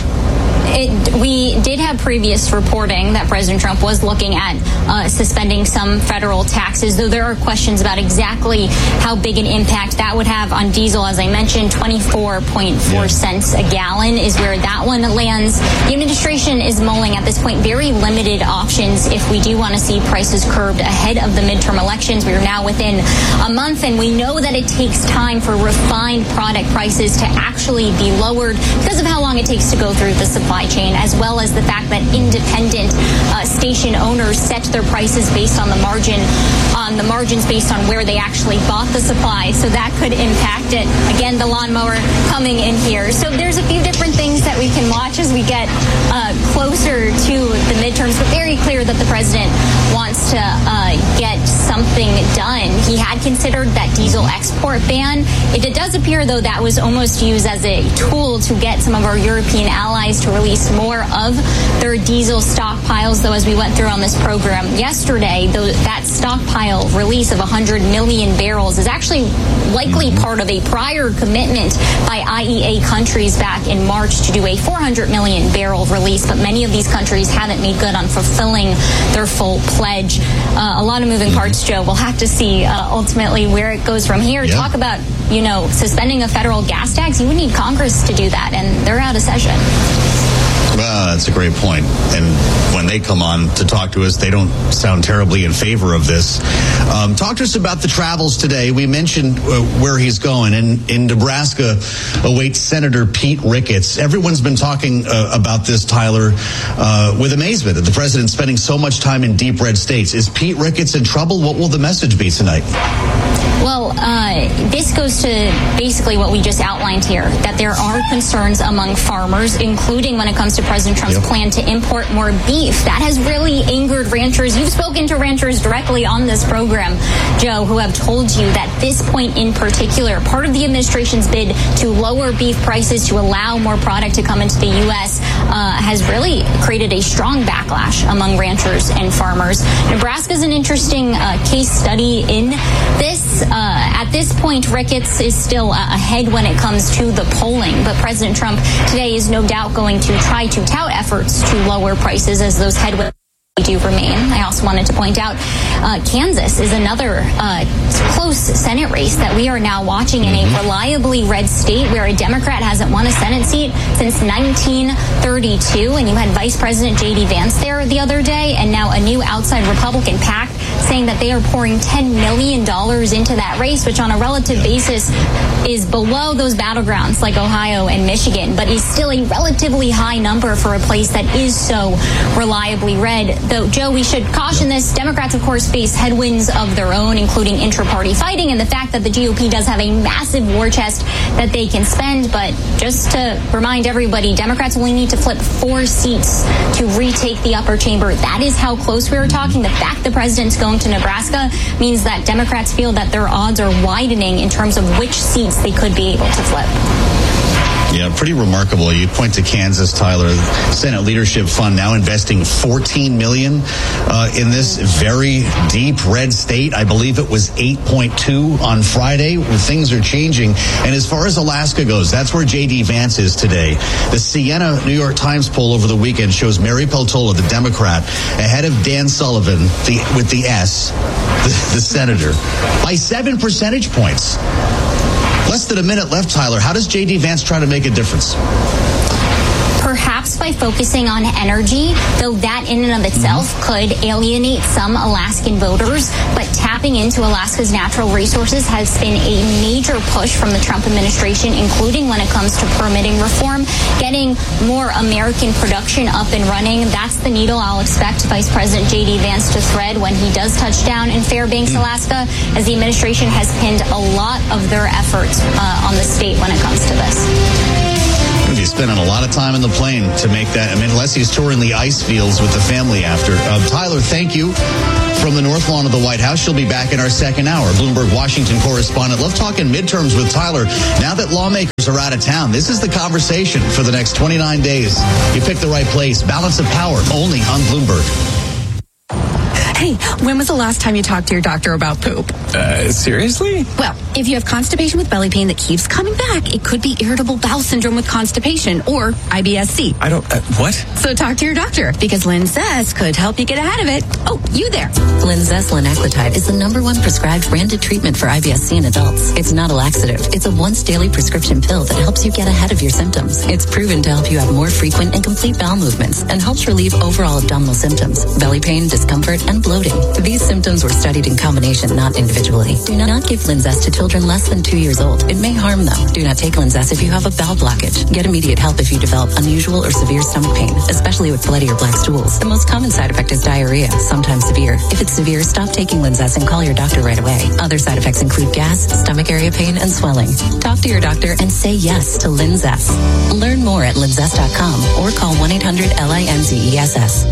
We did have previous reporting that President Trump was looking at suspending some federal taxes, though there are questions about exactly how big an impact that would have on diesel. As I mentioned, 24.4 cents a gallon is where that one lands. The administration is mulling at this point very limited options if we do want to see prices curbed ahead of the midterm elections. We are now within a month, and we know that it takes time for refined product prices to actually be lowered because of how long it takes to go through the supply chain, as well as the fact that independent station owners set their prices based on the margins based on where they actually bought the supply. So that could impact it. Again, the lawnmower coming in here. So there's a few different things that we can watch as we get closer to the midterms, but very clear that the president wants to get something done. He had considered that diesel export ban. It does appear, though, that was almost used as a tool to get some of our European allies to release more of their diesel stockpiles, though, as we went through on this program yesterday, that stockpile release of 100 million barrels is actually likely part of a prior commitment by IEA countries back in March to do a 400 million barrel release, but many of these countries haven't made good on fulfilling their full pledge. A lot of moving parts, Joe. We'll have to see ultimately where it goes from here. Yeah. Talk about, suspending a federal gas tax. You would need Congress to do that, and they're out of session. That's a great point. And when they come on to talk to us, they don't sound terribly in favor of this. Talk to us about the travels today. We mentioned where he's going. And in Nebraska awaits Senator Pete Ricketts. Everyone's been talking about this, Tyler, with amazement that the president's spending so much time in deep red states. Is Pete Ricketts in trouble? What will the message be tonight? Well, this goes to basically what we just outlined here, that there are concerns among farmers, including when it comes to President Trump's plan to import more beef. That has really angered ranchers. You've spoken to ranchers directly on this program, Joe, who have told you that this point in particular, part of the administration's bid to lower beef prices to allow more product to come into the U.S. Has really created a strong backlash among ranchers and farmers. Nebraska is an interesting case study in this. At this point, Ricketts is still ahead when it comes to the polling, but President Trump today is no doubt going to try to tout efforts to lower prices as those headwinds do remain. I also wanted to point out Kansas is another close Senate race that we are now watching in a reliably red state where a Democrat hasn't won a Senate seat since 1932, and you had Vice President J.D. Vance there the other day, and now a new outside Republican-packed saying that they are pouring $10 million into that race, which on a relative basis is below those battlegrounds like Ohio and Michigan, but is still a relatively high number for a place that is so reliably red. Though, Joe, we should caution this. Democrats, of course, face headwinds of their own, including intra-party fighting and the fact that the GOP does have a massive war chest that they can spend. But just to remind everybody, Democrats only need to flip 4 seats to retake the upper chamber. That is how close we are talking. The fact the president's going to Nebraska means that Democrats feel that their odds are widening in terms of which seats they could be able to flip. Yeah, pretty remarkable. You point to Kansas, Tyler. Senate Leadership Fund now investing $14 million in this very deep red state. I believe it was 8.2 on Friday. Things are changing. And as far as Alaska goes, that's where J.D. Vance is today. The Siena New York Times poll over the weekend shows Mary Peltola, the Democrat, ahead of Dan Sullivan, with the S, the senator, by 7 percentage points. Less than a minute left, Tyler. How does J.D. Vance try to make a difference? Perhaps by focusing on energy, though that in and of itself could alienate some Alaskan voters. But tapping into Alaska's natural resources has been a major push from the Trump administration, including when it comes to permitting reform, getting more American production up and running. That's the needle I'll expect Vice President J.D. Vance to thread when he does touch down in Fairbanks, Alaska, as the administration has pinned a lot of their efforts on the state when it comes to this. He's spending a lot of time in the plane to make that. I mean, unless he's touring the ice fields with the family after. Tyler, thank you. From the North Lawn of the White House, she'll be back in our second hour. Bloomberg Washington correspondent. Love talking midterms with Tyler. Now that lawmakers are out of town, this is the conversation for the next 29 days. You picked the right place. Balance of power, only on Bloomberg. Hey, when was the last time you talked to your doctor about poop? Seriously? Well, if you have constipation with belly pain that keeps coming back, it could be irritable bowel syndrome with constipation or IBS-C. I don't, what? So talk to your doctor, because Linzess could help you get ahead of it. Oh, you there. Linzess linaclotide is the #1 prescribed branded treatment for IBS-C in adults. It's not a laxative. It's a once daily prescription pill that helps you get ahead of your symptoms. It's proven to help you have more frequent and complete bowel movements and helps relieve overall abdominal symptoms, belly pain, discomfort, and bloating. These symptoms were studied in combination, not individually. Do not give Linzess to children less than 2 years old. It may harm them. Do not take Linzess if you have a bowel blockage. Get immediate help if you develop unusual or severe stomach pain, especially with bloody or black stools. The most common side effect is diarrhea, sometimes severe. If it's severe, stop taking Linzess and call your doctor right away. Other side effects include gas, stomach area pain, and swelling. Talk to your doctor and say yes to Linzess. Learn more at linzess.com or call 1-800-LINZESS.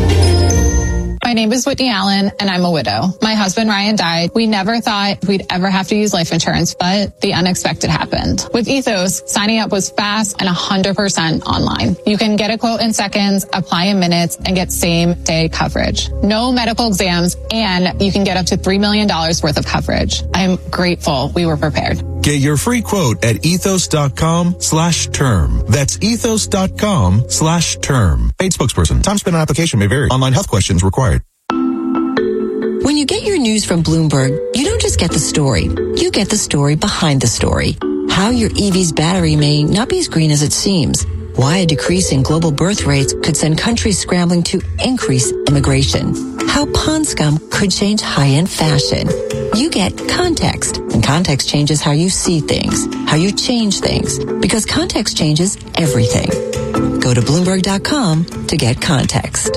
My name is Whitney Allen, and I'm a widow. My husband, Ryan, died. We never thought we'd ever have to use life insurance, but the unexpected happened. With Ethos, signing up was fast and 100% online. You can get a quote in seconds, apply in minutes, and get same-day coverage. No medical exams, and you can get up to $3 million worth of coverage. I'm grateful we were prepared. Get your free quote at ethos.com/term. That's ethos.com/term. Paid spokesperson. Time spent on application may vary. Online health questions required. When you get your news from Bloomberg, you don't just get the story. You get the story behind the story. How your EV's battery may not be as green as it seems. Why a decrease in global birth rates could send countries scrambling to increase immigration. How pond scum could change high-end fashion. You get context, and context changes how you see things, how you change things, because context changes everything. Go to Bloomberg.com to get context.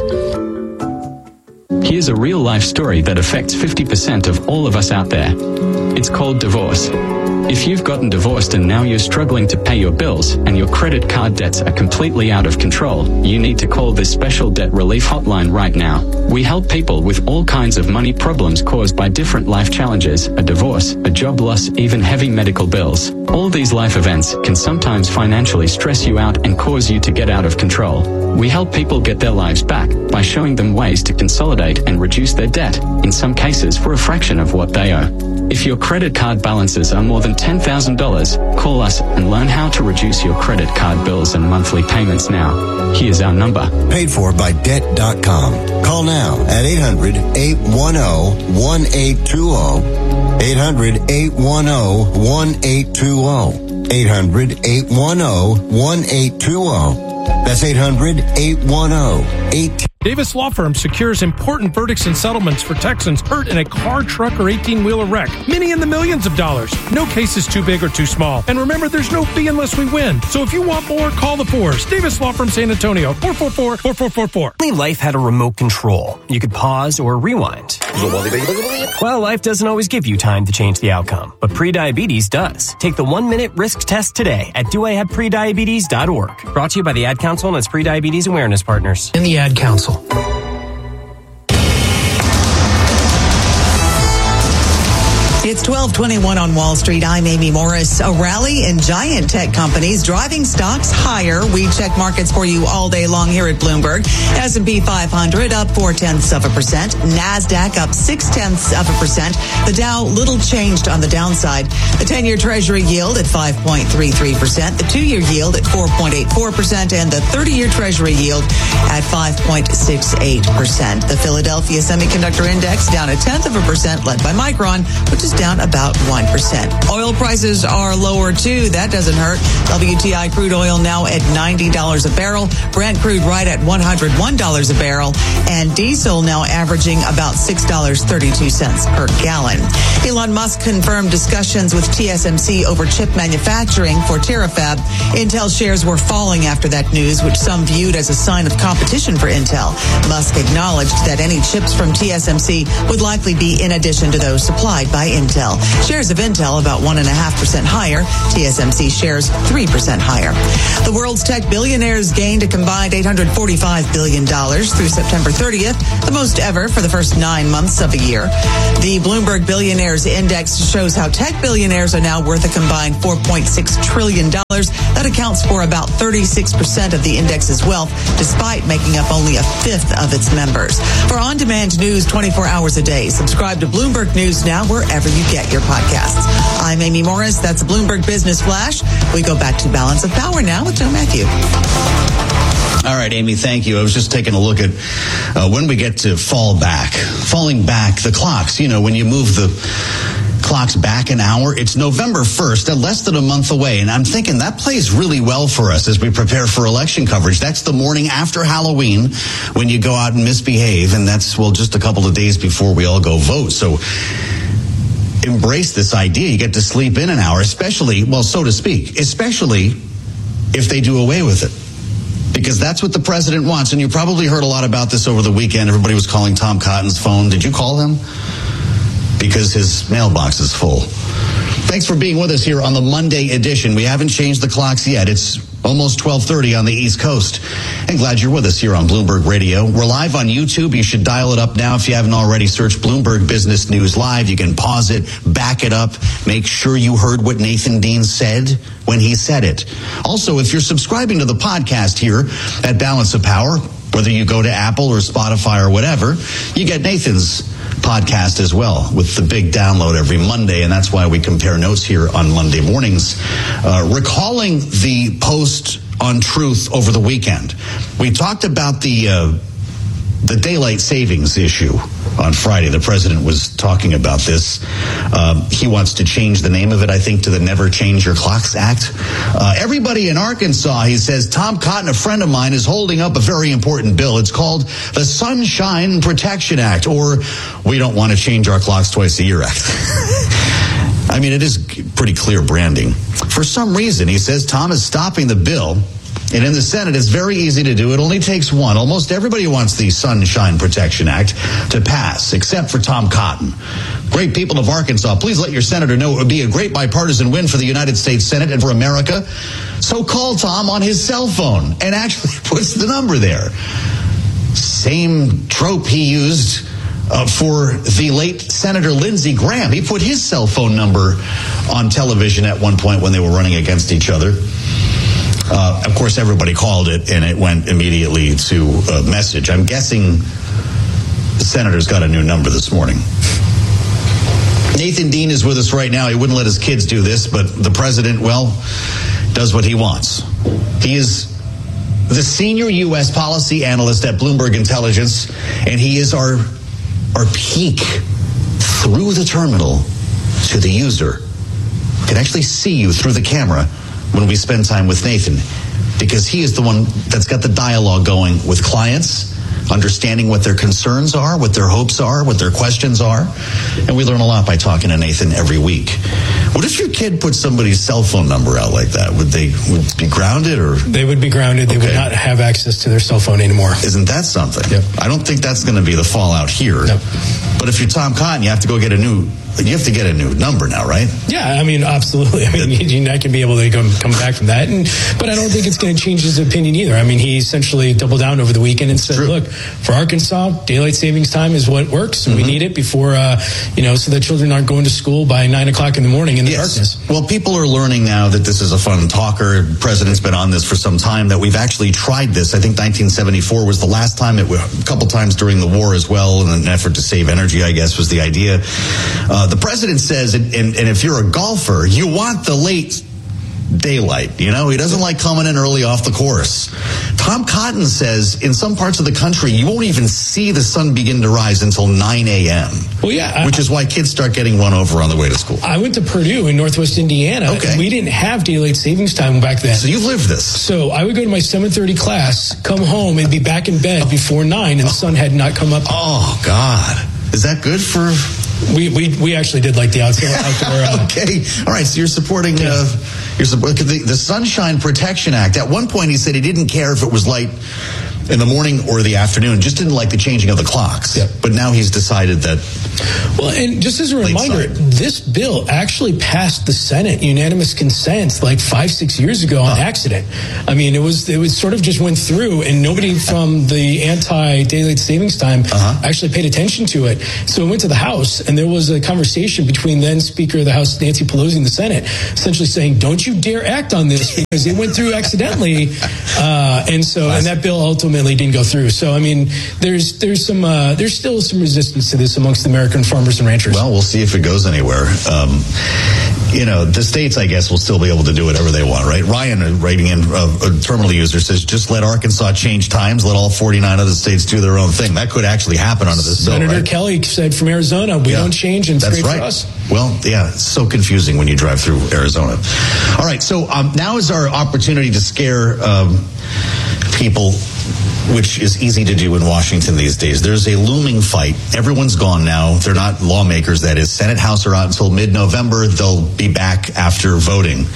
Here's a real-life story that affects 50% of all of us out there. It's called divorce. If you've gotten divorced and now you're struggling to pay your bills and your credit card debts are completely out of control, you need to call this special debt relief hotline right now. We help people with all kinds of money problems caused by different life challenges, a divorce, a job loss, even heavy medical bills. All these life events can sometimes financially stress you out and cause you to get out of control. We help people get their lives back by showing them ways to consolidate and reduce their debt, in some cases for a fraction of what they owe. If your credit card balances are more than $10,000, call us and learn how to reduce your credit card bills and monthly payments now. Here's our number. Paid for by Debt.com. Call now at 800-810-1820. 800-810-1820. 800-810-1820. That's 800-810-1820. Davis Law Firm secures important verdicts and settlements for Texans hurt in a car, truck, or 18-wheeler wreck. Many in the millions of dollars. No case is too big or too small. And remember, there's no fee unless we win. So if you want more, call the Fours. Davis Law Firm San Antonio, 444-4444. Only life had a remote control. You could pause or rewind. Well, life doesn't always give you time to change the outcome, but prediabetes does. Take the 1-minute risk test today at doihavprediabetes.org. Brought to you by the Ad Council and its Prediabetes Awareness Partners. And the Ad Council. It's 12:21 on Wall Street. I'm Amy Morris. A rally in giant tech companies driving stocks higher. We check markets for you all day long here at Bloomberg. S&P 500 up 0.4%. NASDAQ up 0.6%. The Dow little changed on the downside. The 10-year Treasury yield at 5.33%. The 2-year yield at 4.84%. And the 30-year Treasury yield at 5.68%. The Philadelphia Semiconductor Index down 0.1%, led by Micron, which is down about 1%. Oil prices are lower too. That doesn't hurt. WTI crude oil now at $90 a barrel. Brent crude right at $101 a barrel. And diesel now averaging about $6.32 per gallon. Elon Musk confirmed discussions with TSMC over chip manufacturing for Terafab. Intel shares were falling after that news, which some viewed as a sign of competition for Intel. Musk acknowledged that any chips from TSMC would likely be in addition to those supplied by Intel. Shares of Intel about 1.5% higher. TSMC shares 3% higher. The world's tech billionaires gained a combined $845 billion through September 30th, the most ever for the first 9 months of a year. The Bloomberg Billionaires Index shows how tech billionaires are now worth a combined $4.6 trillion. That accounts for about 36% of the index's wealth, despite making up only a fifth of its members. For on-demand news 24 hours a day, subscribe to Bloomberg News Now wherever you get your podcasts. I'm Amy Morris. That's Bloomberg Business Flash. We go back to Balance of Power now with Joe Matthew. All right, Amy, thank you. I was just taking a look at when we get to falling back the clocks. You know, when you move the clocks back an hour, it's November 1st, less than a month away. And I'm thinking that plays really well for us as we prepare for election coverage. That's the morning after Halloween when you go out and misbehave. And that's, well, just a couple of days before we all go vote. So embrace this idea. You get to sleep in an hour, especially, well, so to speak, especially if they do away with it. Because that's what the president wants. And you probably heard a lot about this over the weekend. Everybody was calling Tom Cotton's phone. Did you call him? Because his mailbox is full. Thanks for being with us here on the Monday edition. We haven't changed the clocks yet. It's almost 12:30 on the East Coast. And glad you're with us here on Bloomberg Radio. We're live on YouTube. You should dial it up now if you haven't already. Search Bloomberg Business News Live. You can pause it, back it up, make sure you heard what Nathan Dean said when he said it. Also, if you're subscribing to the podcast here at Balance of Power, whether you go to Apple or Spotify or whatever, you get Nathan's podcast as well with the big download every Monday, and that's why we compare notes here on Monday mornings. Recalling the post on Truth over the weekend, we talked about the daylight savings issue on Friday. The president was talking about this. He wants to change the name of it, I think, to the Never Change Your Clocks Act. Everybody in Arkansas, he says, Tom Cotton, a friend of mine, is holding up a very important bill. It's called the Sunshine Protection Act, or We Don't Want to Change Our Clocks Twice a Year Act. I mean, it is pretty clear branding. For some reason, he says, Tom is stopping the bill. And in the Senate, it's very easy to do. It only takes one. Almost everybody wants the Sunshine Protection Act to pass, except for Tom Cotton. Great people of Arkansas, please let your senator know it would be a great bipartisan win for the United States Senate and for America. So call Tom on his cell phone and actually puts the number there. Same trope he used for the late Senator Lindsey Graham. He put his cell phone number on television at one point when they were running against each other. Of course, everybody called it, and it went immediately to a message. I'm guessing the senator's got a new number this morning. Nathan Dean is with us right now. He wouldn't let his kids do this, but the president, well, does what he wants. He is the senior U.S. policy analyst at Bloomberg Intelligence, and he is our peek through the terminal to the user. Can actually see you through the camera when we spend time with Nathan, because he is the one that's got the dialogue going with clients, understanding what their concerns are, what their hopes are, what their questions are. And we learn a lot by talking to Nathan every week. What if your kid put somebody's cell phone number out like that? Would they be grounded, or? They would be grounded. They would not have access to their cell phone anymore. Isn't that something? Yep. I don't think that's going to be the fallout here. Nope. But if you're Tom Cotton, you have to get a new number now, right? Yeah, I mean, absolutely. I mean, you're not going to be able to come back from that. But I don't think it's going to change his opinion either. I mean, he essentially doubled down over the weekend and said, look, for Arkansas, daylight savings time is what works, and we need it before, so that children aren't going to school by 9 o'clock in the morning in the darkness. Well, people are learning now that this is a fun talker. The president's been on this for some time, that we've actually tried this. I think 1974 was the last time, a couple times during the war as well, in an effort to save energy, I guess, was the idea. The president says, and if you're a golfer, you want the late daylight. He doesn't like coming in early off the course. Tom Cotton says in some parts of the country, you won't even see the sun begin to rise until 9 a.m. Well, yeah. Which is why kids start getting run over on the way to school. I went to Purdue in Northwest Indiana. Okay. We didn't have daylight savings time back then. So you've lived this. So I would go to my 7:30 class, come home, and be back in bed before 9, and the sun had not come up. Oh, God. Is that good for... We actually did like the outdoor. Okay, all right. So you're supporting the Sunshine Protection Act. At one point, he said he didn't care if it was light in the morning or the afternoon, just didn't like the changing of the clocks. Yep. But now he's decided that. Well, and just as a reminder, this bill actually passed the Senate unanimous consent like 5-6 years ago on accident. I mean, it was sort of just went through, and nobody from the anti-daylight savings time actually paid attention to it. So it went to the House, and there was a conversation between then Speaker of the House Nancy Pelosi and the Senate, essentially saying, "Don't you dare act on this," because it went through accidentally, and that bill ultimately didn't go through. So I mean, there's still some resistance to this amongst the American farmers and ranchers. Well, we'll see if it goes anywhere. The states, I guess, will still be able to do whatever they want, right? Ryan, writing in, a terminal user, says just let Arkansas change times, let all 49 other states do their own thing. That could actually happen under this bill, Senator right? Kelly said from Arizona, we don't change, and it's great for us. Well, yeah, it's so confusing when you drive through Arizona. All right, so now is our opportunity to scare people, which is easy to do in Washington these days. There's a looming fight. Everyone's gone now. They're not lawmakers, that is. Senate, House are out until mid-November. They'll be back after voting.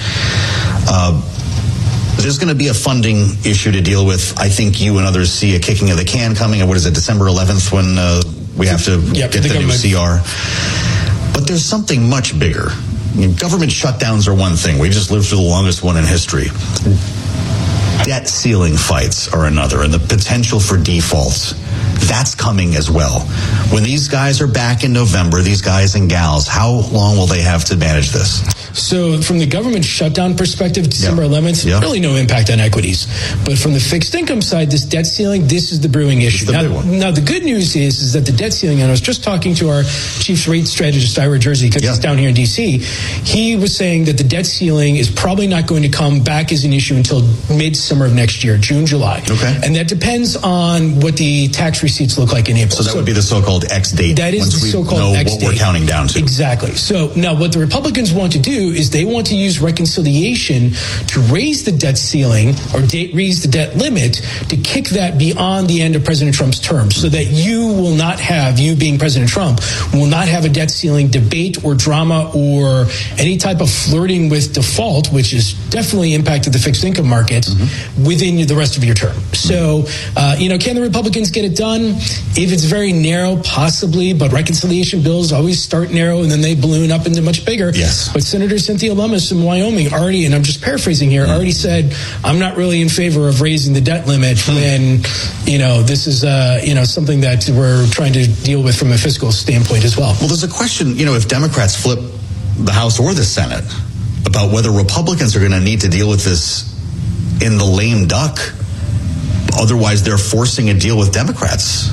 There's going to be a funding issue to deal with. I think you and others see a kicking of the can coming. What is it, December 11th, when we have to get the new CR? But there's something much bigger. Government shutdowns are one thing. We just lived through the longest one in history. Debt ceiling fights are another, and the potential for defaults, that's coming as well. When these guys are back in November, these guys and gals, how long will they have to manage this? So from the government shutdown perspective, December 11th, really no impact on equities. But from the fixed income side, this debt ceiling, this is the brewing issue. Now, the good news is that the debt ceiling, and I was just talking to our chief rate strategist, Ira Jersey, because he's down here in D.C., he was saying that the debt ceiling is probably not going to come back as an issue until mid-summer of next year, June, July. Okay. And that depends on what the tax receipts look like in April. So that would be the so-called X date. That is the so-called X date. What we're counting down to. Exactly. So now what the Republicans want to do is they want to use reconciliation to raise the debt ceiling or raise the debt limit to kick that beyond the end of President Trump's term, so that you being President Trump, will not have a debt ceiling debate or drama or any type of flirting with default, which has definitely impacted the fixed income markets within the rest of your term. So, can the Republicans get it done? If it's very narrow, possibly, but reconciliation bills always start narrow and then they balloon up into much bigger. Yes. But Senator Cynthia Lummis in Wyoming already, and I'm just paraphrasing here, already said, I'm not really in favor of raising the debt limit when, this is, something that we're trying to deal with from a fiscal standpoint as well. Well, there's a question, if Democrats flip the House or the Senate, about whether Republicans are going to need to deal with this in the lame duck. Otherwise, they're forcing a deal with Democrats. Yeah.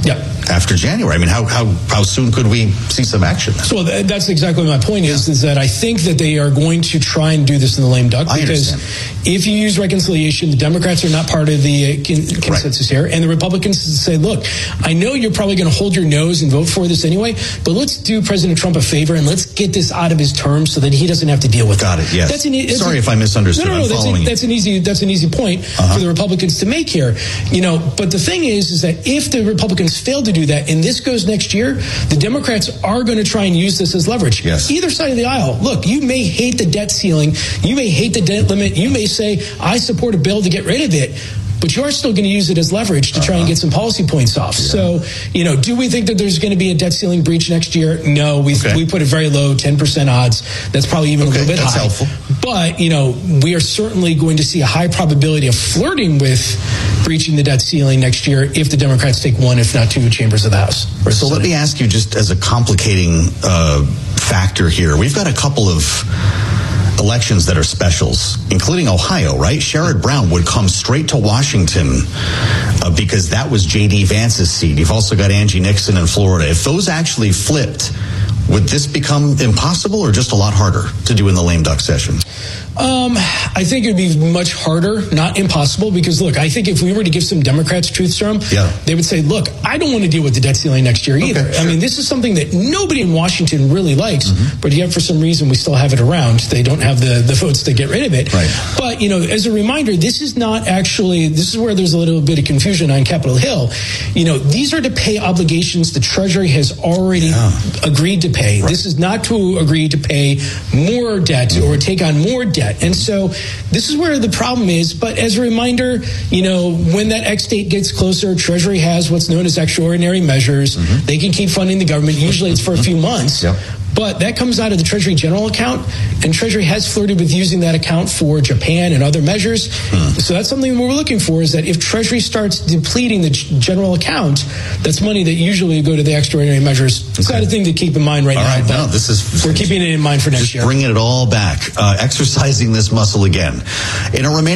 after January? I mean, how soon could we see some action? So that's exactly my point is that I think that they are going to try and do this in the lame duck, because if you use reconciliation, the Democrats are not part of the consensus here, and the Republicans say, look, I know you're probably going to hold your nose and vote for this anyway, but let's do President Trump a favor and let's get this out of his term so that he doesn't have to deal with it. Got it, yes. Sorry if I misunderstood. No, that's an easy point for the Republicans to make here. But the thing is that if the Republicans fail to do that, and this goes next year, the Democrats are going to try and use this as leverage. Yes. Either side of the aisle. Look, you may hate the debt ceiling, you may hate the debt limit, you may say, I support a bill to get rid of it, but you are still going to use it as leverage to try and get some policy points off. Yeah. So, do we think that there's going to be a debt ceiling breach next year? No, we put it very low, 10% odds. That's probably even a little bit high. Helpful. But, we are certainly going to see a high probability of flirting with breaching the debt ceiling next year if the Democrats take one, if not two, chambers of the House. So let me ask you, just as a complicating factor here, we've got a couple of elections that are specials, including Ohio, right? Sherrod Brown would come straight to Washington because that was J.D. Vance's seat. You've also got Angie Nixon in Florida. If those actually flipped, would this become impossible or just a lot harder to do in the lame duck session? I think it would be much harder, not impossible, because, look, I think if we were to give some Democrats truth serum, they would say, look, I don't want to deal with the debt ceiling next year either. Sure. I mean, this is something that nobody in Washington really likes, but yet for some reason we still have it around. They don't have the votes to get rid of it. Right. But, as a reminder, this is where there's a little bit of confusion on Capitol Hill. These are to pay obligations the Treasury has already agreed to pay. Right. This is not to agree to pay more debt or take on more debt. And so this is where the problem is. But as a reminder, when that X date gets closer, Treasury has what's known as extraordinary measures. They can keep funding the government. Usually it's for a few months. But that comes out of the Treasury General account, and Treasury has flirted with using that account for Japan and other measures. So that's something we're looking for, is that if Treasury starts depleting the general account, that's money that usually would go to the extraordinary measures. It's not a thing to keep in mind right now. All right, no, this is... We're keeping it in mind for next year. Bringing it all back, exercising this muscle again. In a remaining